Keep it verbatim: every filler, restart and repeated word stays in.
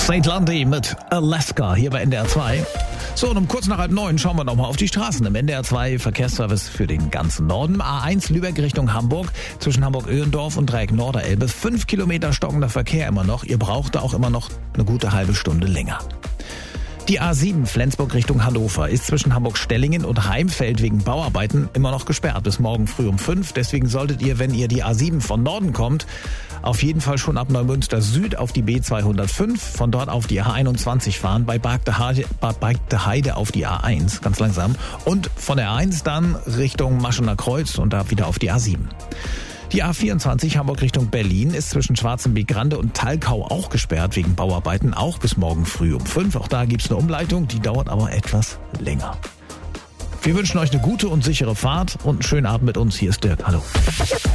Saint Lundy mit Alaska hier bei N D R zwei. So, und um kurz nach halb neun schauen wir nochmal auf die Straßen im N D R zwei Verkehrsservice für den ganzen Norden. A eins Lübeck Richtung Hamburg, zwischen Hamburg-Öhlendorf und Dreieck Norderelbe. Fünf Kilometer stockender Verkehr immer noch. Ihr braucht da auch immer noch eine gute halbe Stunde länger. Die A sieben Flensburg Richtung Hannover ist zwischen Hamburg-Stellingen und Heimfeld wegen Bauarbeiten immer noch gesperrt bis morgen früh um fünf. Deswegen solltet ihr, wenn ihr die A sieben von Norden kommt, auf jeden Fall schon ab Neumünster Süd auf die B zweihundertfünf, von dort auf die A einundzwanzig fahren, bei Bargte Heide auf die A eins, ganz langsam, und von der A eins dann Richtung Maschener Kreuz und da wieder auf die A sieben. Die A vierundzwanzig Hamburg Richtung Berlin ist zwischen Schwarzenbeek-Grande und Talkau auch gesperrt wegen Bauarbeiten, auch bis morgen früh um fünf. Auch da gibt's eine Umleitung, die dauert aber etwas länger. Wir wünschen euch eine gute und sichere Fahrt und einen schönen Abend mit uns. Hier ist Dirk. Hallo.